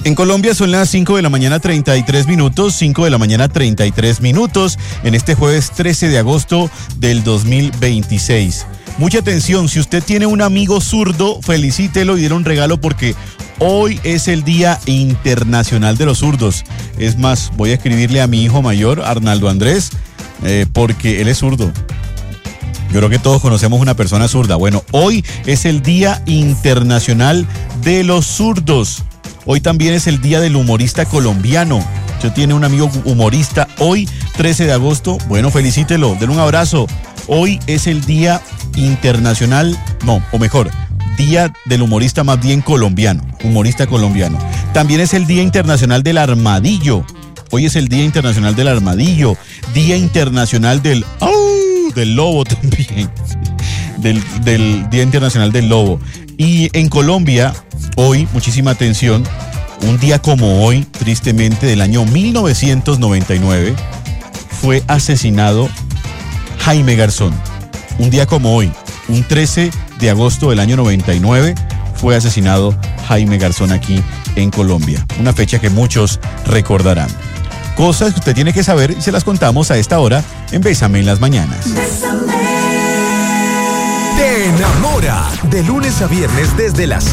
En Colombia son las 5 de la mañana 33 minutos, 5 de la mañana 33 minutos, en este jueves 13 de agosto del 2026. Mucha atención, si usted tiene un amigo zurdo, felicítelo y déle un regalo porque hoy es el Día Internacional de los Zurdos. Es más, voy a escribirle a mi hijo mayor, Arnaldo Andrés, porque él es zurdo. Yo creo que todos conocemos una persona zurda. Bueno, hoy es el Día Internacional de los Zurdos. Hoy también es el Día del Humorista Colombiano. Usted tiene un amigo humorista hoy, 13 de agosto. Bueno, felicítelo, denle un abrazo. Hoy es el Día Internacional, Día del Humorista más bien colombiano, humorista colombiano. También es el Día Internacional del Armadillo. Hoy es el Día Internacional del Armadillo. Día Internacional del Lobo también. Del Día Internacional del Lobo. Y en Colombia, hoy, muchísima atención, un día como hoy, tristemente, del año 1999, fue asesinado Jaime Garzón. Un día como hoy, un 13 de agosto del año 99, fue asesinado Jaime Garzón aquí en Colombia. Una fecha que muchos recordarán. Cosas que usted tiene que saber y se las contamos a esta hora en Bésame en las Mañanas. Te enamora de lunes a viernes desde las